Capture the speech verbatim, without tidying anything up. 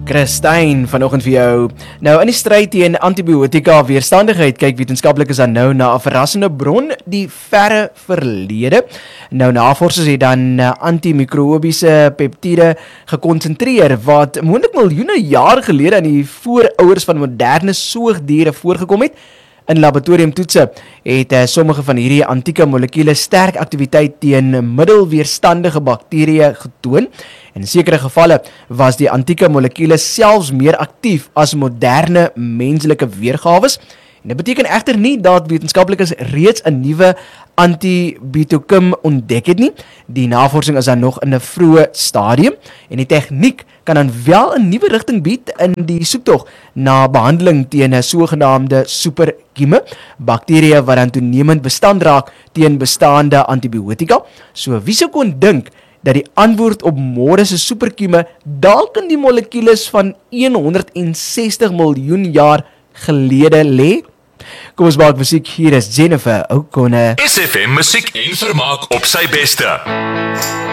Christine, vanoggend vir jou. Nou, in die stryd teen antibiotika weerstandigheid kyk wetenskaplikes dan nou na 'n verrassende bron, die verre verlede. Nou, navorsers het dan antimikrobiese peptide gekonsentreer wat moontlik miljoene jaar gelede aan die voorouers van moderne soogdiere voorgekom het. In laboratoriumtoetse het uh, sommige van hierdie antieke molekuule sterk aktiwiteit teen middelweerstandige bakterieë getoon. In sekere gevalle was die antieke molekuule selfs meer aktief as moderne menslike weergawes. En dit beteken egter nie dat wetenskaplikes reeds 'n nuwe antibiotikum ontdek het nie. Die navorsing is dan nog in 'n vroeë stadium en die tegniek kan dan wel 'n nuwe rigting bied in die soektog na behandeling teen 'n sogenaamde superkieme, bakterieë wat dan toenemend bestand raak teen bestaande antibiotika. So wie sou kon dink dat die antwoord op môre se superkieme dalk in die molekules van honderdses miljoen jaar gelede lê? Kom ons maak musiek, hier is Jennifer O'Connor. S F M musiek en vermaak op sy beste.